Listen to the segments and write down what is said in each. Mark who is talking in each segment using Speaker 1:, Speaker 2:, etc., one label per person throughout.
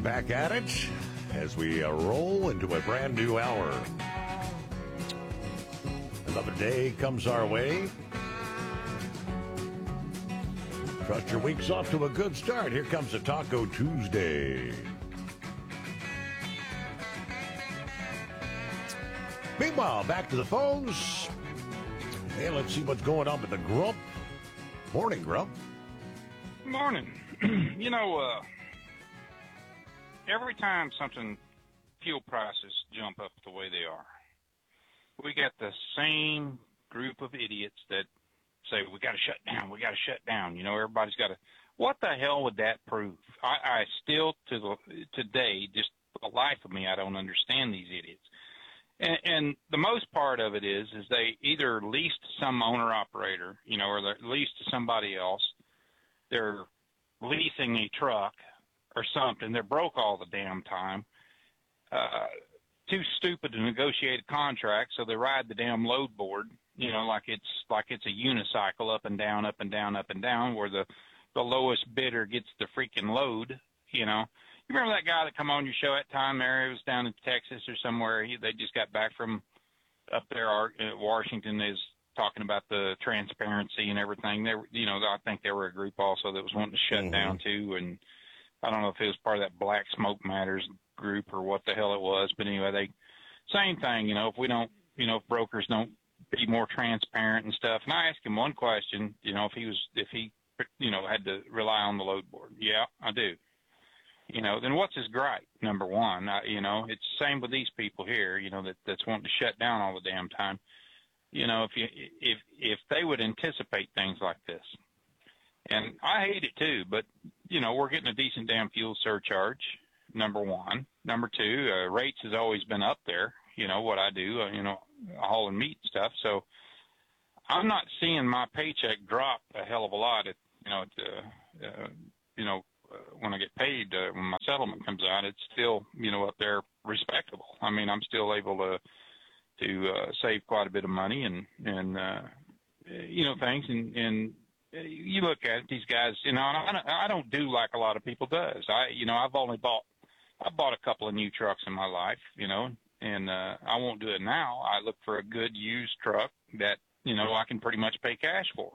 Speaker 1: back at it as we roll into a brand new hour. Another day comes our way. Trust your week's off to a good start. Here comes a Taco Tuesday. Meanwhile, back to the phones. Hey, let's see what's going on with the Grump. Morning, Grump.
Speaker 2: Morning. Every time fuel prices jump up the way they are, we got the same group of idiots that say, we got to shut down. Everybody's got to. What the hell would that prove? I still, today, just the life of me, I don't understand these idiots. And the most part of it is they either lease to some owner-operator, or they're leased to somebody else. They're leasing a truck or something. They're broke all the damn time. Too stupid to negotiate a contract, so they ride the damn load board, like it's a unicycle up and down, up and down, up and down, where the lowest bidder gets the freaking load, You remember that guy that come on your show at time there? He was down in Texas or somewhere. They just got back from up there at Washington. Is talking about the transparency and everything. I think they were a group also that was wanting to shut down too. And I don't know if it was part of that Black Smoke Matters group or what the hell it was. But anyway, same thing, if we don't, if brokers don't be more transparent and stuff. And I asked him one question, if he had to rely on the load board. Yeah, I do. Then what's his gripe? Number one, it's the same with these people here, that's wanting to shut down all the damn time. If they would anticipate things like this, and I hate it too, but we're getting a decent damn fuel surcharge. Number one. Number two, rates has always been up there. What I do, hauling meat and stuff. So I'm not seeing my paycheck drop a hell of a lot. When I get paid, when my settlement comes out, it's still, up there respectable. I mean, I'm still able to save quite a bit of money and things. And you look at it, these guys, and I don't do like a lot of people does. I've bought a couple of new trucks in my life, and I won't do it now. I look for a good used truck that, I can pretty much pay cash for,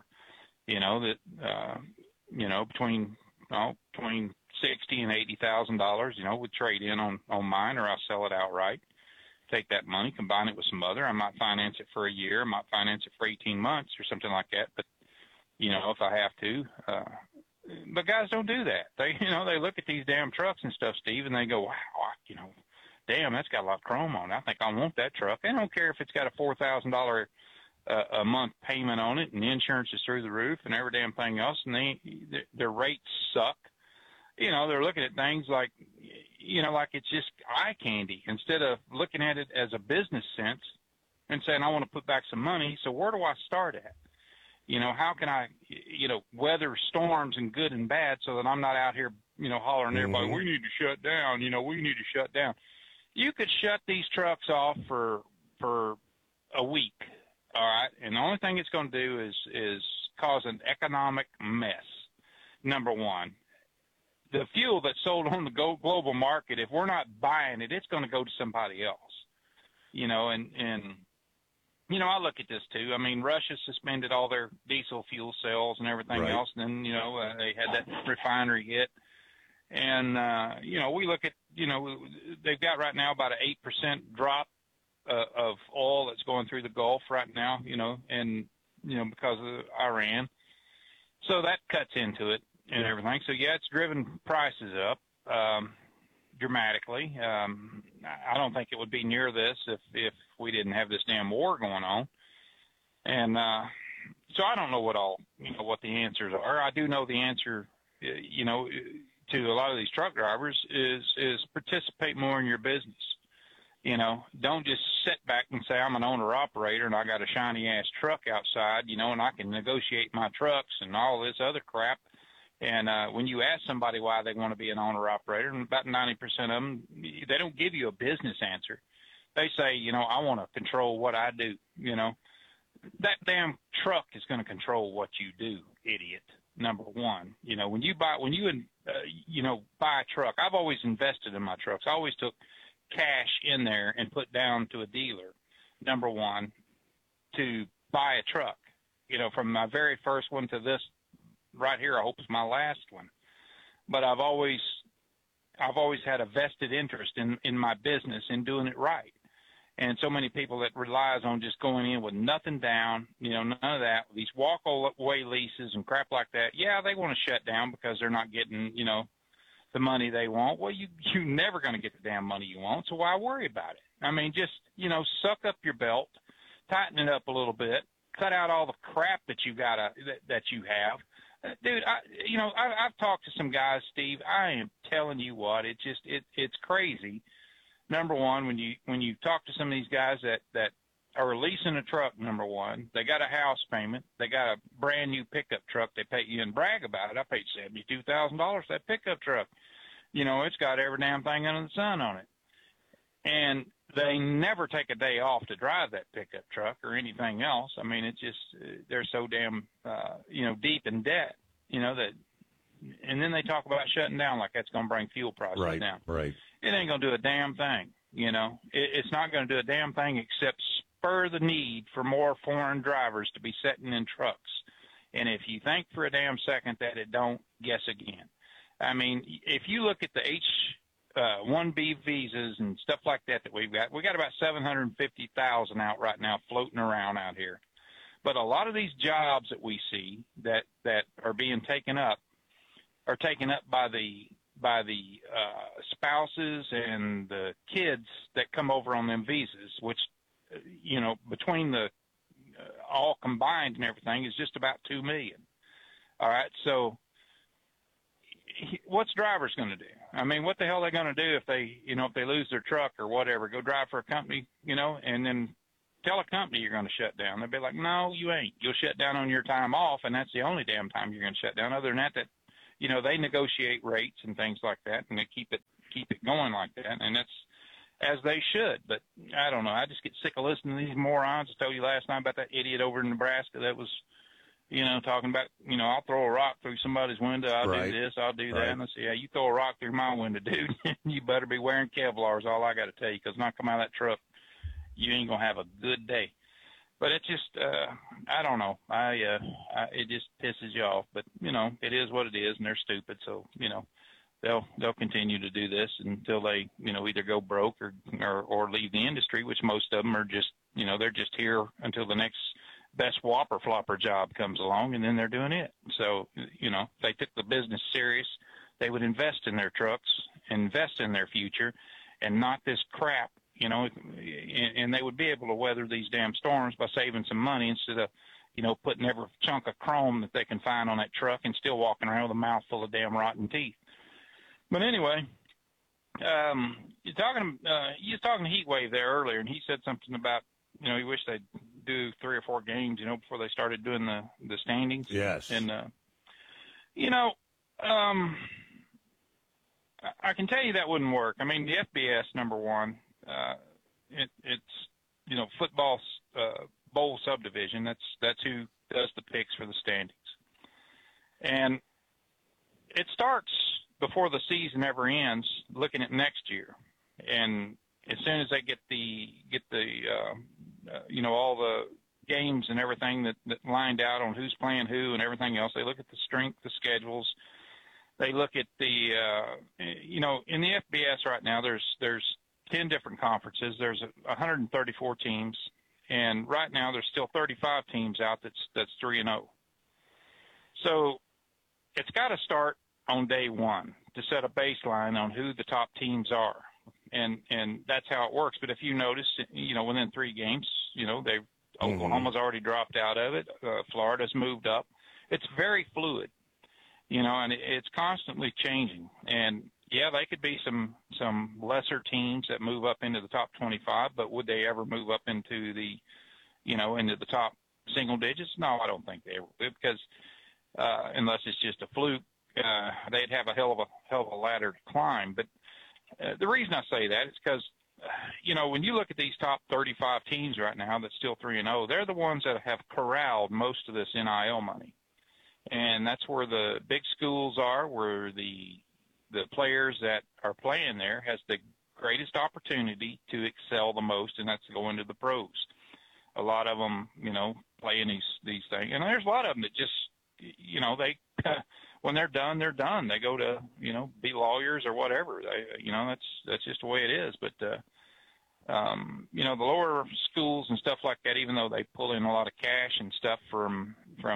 Speaker 2: between $60,000 and $80,000, would trade in on mine, or I'll sell it outright. Take that money, combine it with some other. I might finance it for a year. I might finance it for 18 months or something like that. But, if I have to, but guys don't do that. They look at these damn trucks and stuff, Steve, and they go, wow, damn, that's got a lot of chrome on it. I think I want that truck. They don't care if it's got a $4,000 a month payment on it, and the insurance is through the roof and every damn thing else, and their rates suck. They're looking at things like it's just eye candy instead of looking at it as a business sense and saying, I want to put back some money. So where do I start at? How can I, weather storms and good and bad so that I'm not out here, hollering at everybody, we need to shut down, we need to shut down. You could shut these trucks off for a week. All right. And the only thing it's going to do is cause an economic mess. Number one, the fuel that's sold on the global market, if we're not buying it, it's going to go to somebody else, I look at this too. I mean, Russia suspended all their diesel fuel sales and everything else. And then, they had that refinery hit. And, we look at, they've got right now about an 8% drop of oil that's going through the Gulf right now, and, because of Iran. So that cuts into it and everything. So, yeah, it's driven prices up dramatically. I don't think it would be near this if we didn't have this damn war going on. And so I don't know what the answers are. I do know the answer, to a lot of these truck drivers is participate more in your business. Don't just sit back and say, I'm an owner-operator and I got a shiny-ass truck outside, and I can negotiate my trucks and all this other crap. And when you ask somebody why they want to be an owner-operator, and about 90% of them, they don't give you a business answer. They say, I want to control what I do. That damn truck is going to control what you do, idiot. number one. When you buy a truck, I've always invested in my trucks. I always took cash in there and put down to a dealer, number one, to buy a truck. From my very first one to this right here, I hope it's my last one. But I've always had a vested interest in my business in doing it right. And so many people that relies on just going in with nothing down, none of that, these walk-away leases and crap like that. Yeah, they want to shut down because they're not getting, the money they want. Well, you're never going to get the damn money you want, so why worry about it? I mean, just, suck up your belt, tighten it up a little bit, cut out all the crap that you have. Dude, I've talked to some guys, Steve. I am telling you what, it's crazy. Number one, when you talk to some of these guys that are leasing a truck, number one, they got a house payment, they got a brand new pickup truck. They pay you and brag about it. I paid $72,000 for that pickup truck. It's got every damn thing under the sun on it, and they never take a day off to drive that pickup truck or anything else. I mean, it's just they're so damn deep in debt, that. And then they talk about shutting down like that's going to bring fuel prices down.
Speaker 1: Right.
Speaker 2: It ain't going to do a damn thing. It's not going to do a damn thing except spur the need for more foreign drivers to be sitting in trucks. And if you think for a damn second that it don't, guess again. I mean, if you look at the H-1B visas and stuff like that we got about 750,000 out right now floating around out here. But a lot of these jobs that we see that are being taken up are taken up by the spouses and the kids that come over on them visas, which, between the all combined and everything is just about 2 million. All right. So what's drivers going to do? I mean, what the hell are they going to do if they lose their truck or whatever, go drive for a company, and then tell a company you're going to shut down. They'll be like, no, you ain't. You'll shut down on your time off, and that's the only damn time you're going to shut down. Other than that, they negotiate rates and things like that, and they keep it going like that, and that's as they should. But I don't know. I just get sick of listening to these morons. I told you last night about that idiot over in Nebraska that was, talking about, I'll throw a rock through somebody's window. I'll do this. I'll do that. And I say, yeah, you throw a rock through my window, dude. You better be wearing Kevlar is all I got to tell you, because when I come out of that truck, you ain't going to have a good day. But it's just, I don't know. It just pisses you off. But, it is what it is, and they're stupid. So, they'll continue to do this until they, either go broke or leave the industry, which most of them are just, they're just here until the next best whopper flopper job comes along, and then they're doing it. So, if they took the business serious, they would invest in their trucks, invest in their future, and not this crap. And they would be able to weather these damn storms by saving some money instead of, putting every chunk of chrome that they can find on that truck and still walking around with a mouth full of damn rotten teeth. But anyway, you was talking to Heatwave there earlier, and he said something about, he wished they'd do 3 or 4 games, before they started doing the standings.
Speaker 1: Yes.
Speaker 2: And, I can tell you that wouldn't work. I mean, the FBS, number one, it's football bowl subdivision. That's who does the picks for the standings, and it starts before the season ever ends, looking at next year. And as soon as they get the all the games and everything that lined out on who's playing who and everything else, they look at the strength, the schedules. They look at the in the FBS right now, there's 10 different conferences. There's 134 teams, and right now there's still 35 teams out that's 3-0. So it's got to start on day one to set a baseline on who the top teams are, and that's how it works. But if you notice, within 3 games, Oklahoma's already dropped out of it. Florida's moved up. It's very fluid, and it's constantly changing. And yeah, they could be some lesser teams that move up into the top 25, but would they ever move up into the, into the top single digits? No, I don't think they ever would, because unless it's just a fluke, they'd have a hell of a ladder to climb. But the reason I say that is because, when you look at these top 35 teams right now that's still 3-0, they're the ones that have corralled most of this NIL money. And that's where the big schools are, where the players that are playing there has the greatest opportunity to excel the most, and that's going to the pros. A lot of them, play in these things, and there's a lot of them that just, they when they're done, they're done. They go to, be lawyers or whatever. That's just the way it is. But the lower schools and stuff like that, even though they pull in a lot of cash and stuff from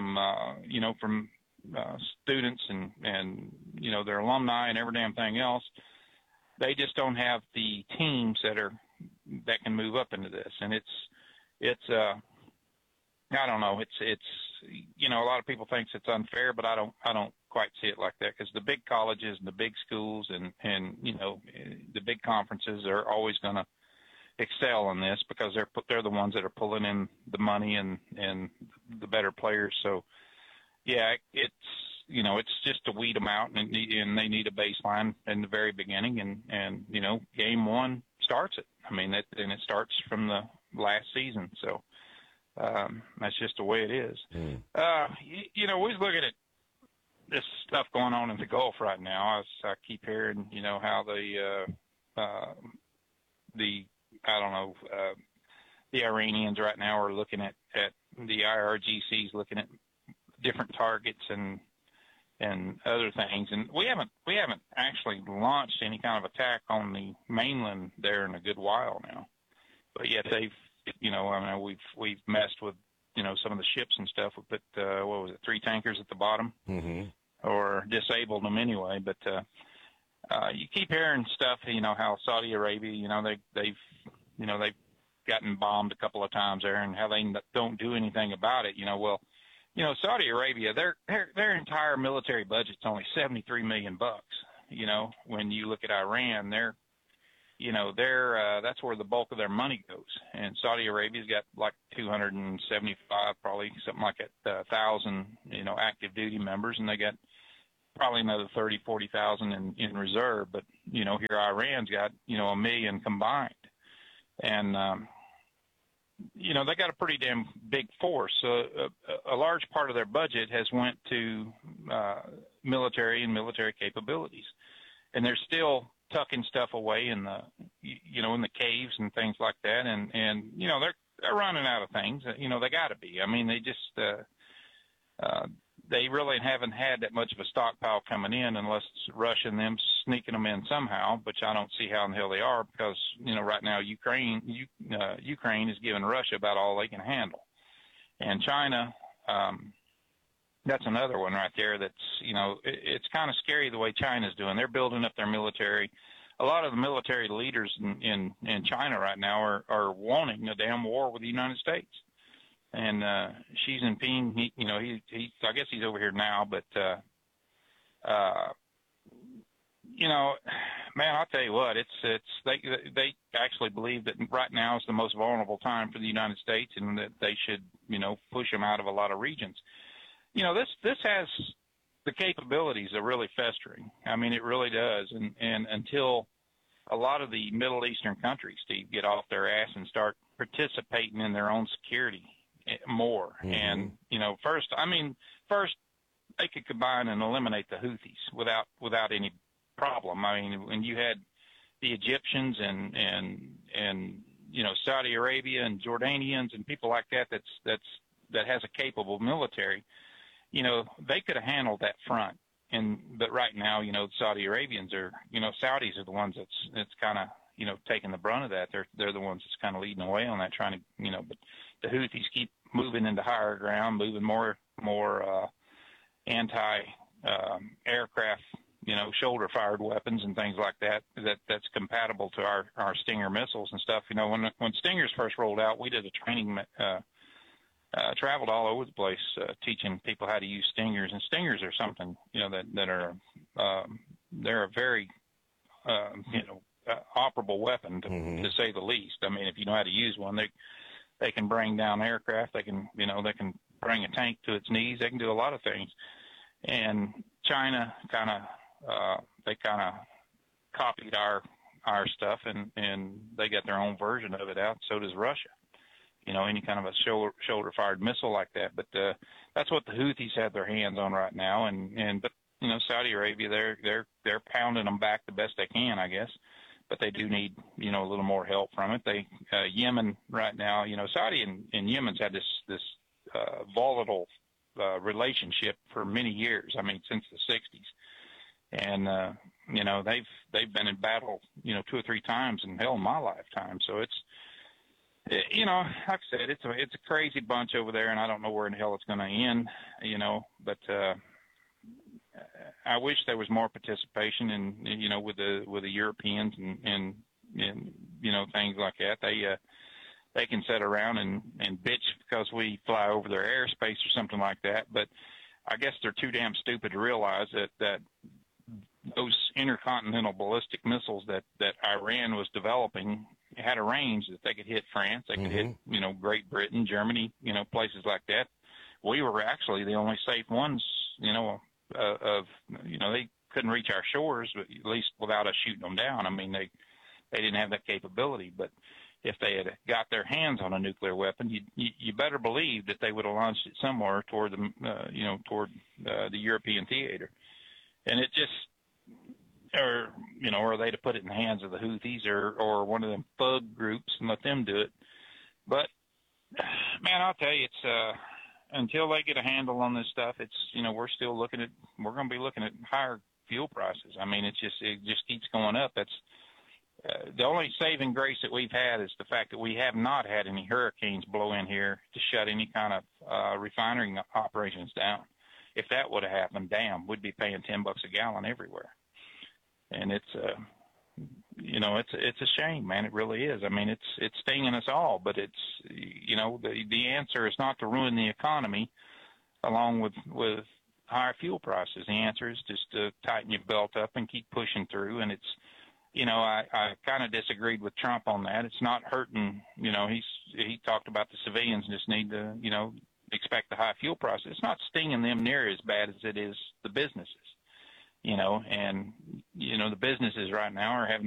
Speaker 2: students and their alumni and every damn thing else, they just don't have the teams that can move up into this. And it's I don't know. It's a lot of people thinks it's unfair, but I don't quite see it like that, because the big colleges and the big schools and the big conferences are always going to excel in this, because they're the ones that are pulling in the money and the better players. So yeah, it's just to weed them out, and they need a baseline in the very beginning, and game one starts it. I mean, it starts from the last season. So that's just the way it is. We was looking at this stuff going on in the Gulf right now. I keep hearing, how the Iranians right now are looking at the IRGC's looking at different targets and other things. And we haven't actually launched any kind of attack on the mainland there in a good while now. But yet they've, we've messed with, some of the ships and stuff. We put, 3 tankers at the bottom, or disabled them anyway. But you keep hearing stuff, how Saudi Arabia, they've gotten bombed a couple of times there, and how they don't do anything about it. Saudi Arabia, their entire military budget's only $73 million. When you look at Iran, that's where the bulk of their money goes. And Saudi Arabia's got like 275, probably something like that, 1,000, active duty members, and they got probably another 30, 40,000 in reserve. But here Iran's got 1 million combined, and they got a pretty damn big force. So a large part of their budget has went to military and military capabilities, and they're still tucking stuff away in the in the caves and things like that, and they're running out of things. They got to be. I mean, they just they really haven't had that much of a stockpile coming in, unless it's Russia and them sneaking them in somehow, which I don't see how in the hell they are, because right now Ukraine is giving Russia about all they can handle, and China. That's another one right there that's, it's kind of scary the way China's doing. They're building up their military. A lot of the military leaders in China right now are wanting a damn war with the United States. And Xi Jinping, he I guess he's over here now, but man, I'll tell you what, they actually believe that right now is the most vulnerable time for the United States, and that they should, push them out of a lot of regions. This has the capabilities of really festering. I mean, it really does. And until a lot of the Middle Eastern countries, Steve, get off their ass and start participating in their own security more. And, first they could combine and eliminate the Houthis without any problem. I mean, when you had the Egyptians and Saudi Arabia and Jordanians and people like that has a capable military, they could have handled that front. But right now, the Saudi Arabians are, Saudis are the ones that's kind of, taking the brunt of that. They're the ones that's kind of leading the way on that, trying to, but the Houthis keep moving into higher ground, moving more anti aircraft, shoulder fired weapons and things like that's compatible to our Stinger missiles and stuff. When Stingers first rolled out, we did a training, traveled all over the place, teaching people how to use Stingers. And Stingers are something, that are, they're a very, operable weapon to say the least. I mean, if you know how to use one, they can bring down aircraft. They can, they can bring a tank to its knees. They can do a lot of things. And China they kind of copied our stuff, and they got their own version of it out. So does Russia. any kind of a shoulder-fired missile like that. But that's what the Houthis have their hands on right now. But Saudi Arabia, they're pounding them back the best they can, I guess. But they do need, a little more help from it. Yemen right now, Saudi and Yemen's had this volatile relationship for many years. I mean, since the 60s. And, they've been in battle, 2 or 3 times in my lifetime. So it's, like I said, it's a crazy bunch over there, and I don't know where in the hell it's going to end, but I wish there was more participation in, with the Europeans and things like that. They can sit around and bitch because we fly over their airspace or something like that. But I guess they're too damn stupid to realize that those intercontinental ballistic missiles that Iran was developing had a range that they could hit France, they could hit, Great Britain, Germany, places like that. We were actually the only safe ones, they couldn't reach our shores, but at least without us shooting them down. I mean, they didn't have that capability. But if they had got their hands on a nuclear weapon, you better believe that they would have launched it somewhere toward the European theater. And it just, or are they to put it in the hands of the Houthis or one of them thug groups and let them do it? But man, I'll tell you, it's until they get a handle on this stuff, it's we're going to be looking at higher fuel prices. I mean, it just keeps going up. That's the only saving grace that we've had is the fact that we have not had any hurricanes blow in here to shut any kind of refinery operations down. If that would have happened, damn, we'd be paying $10 a gallon everywhere. And it's it's a shame, man. It really is. I mean, it's stinging us all, but it's, the answer is not to ruin the economy along with higher fuel prices. The answer is just to tighten your belt up and keep pushing through. And it's, I kind of disagreed with Trump on that. It's not hurting, he talked about the civilians just need to, expect the high fuel prices. It's not stinging them near as bad as it is the businesses, and, the businesses right now are having